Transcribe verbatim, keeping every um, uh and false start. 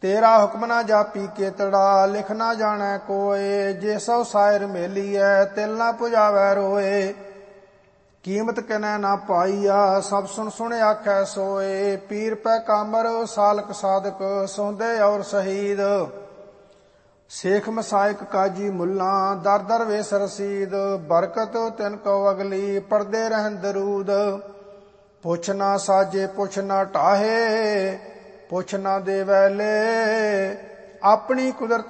ਤੇਰਾ ਹੁਕਮ ਨਾ ਜਾਪੀ ਕੇਤੜਾ, ਲਿਖ ਨਾ ਜਾਣੈ ਕੋਏ। ਜੇ ਸੋ ਸਾਇਰ ਮੇਲੀਐ, ਤਿਲ ਨਾ ਪੁਜਾਵੈ ਰੋਏ। ਕੀਮਤ ਕਿਨੈ ਨਾ ਪਾਈਆ, ਸਭ ਸੁਣ ਸੁਣ ਆਖੈ ਸੋਏ। ਪੀਰ ਪੈ ਕਾਮਰ, ਸਾਲਕ ਸਾਧਕ, ਸੌਂਦੇ ਔਰ ਸ਼ਹੀਦ। ਸੇਖ ਮਸਾਇਕ ਕਾਜੀ ਮੁੱਲਾ, ਦਰ ਦਰ ਵੇਸ ਰਸੀਦ। ਬਰਕਤ ਤਿਨ ਕੋ ਅਗਲੀ, ਪੜਦੇ ਰਹਿਣ ਦਰੂਦ। ਪੁੱਛ ਨਾ ਸਾਜੇ ਪੁੱਛ ਨਾ ਢਾਹੇ, ਪੁੱਛ ਨਾ ਦੇਵੈ ਲੇ। ਆਪਣੀ ਕੁਦਰਤ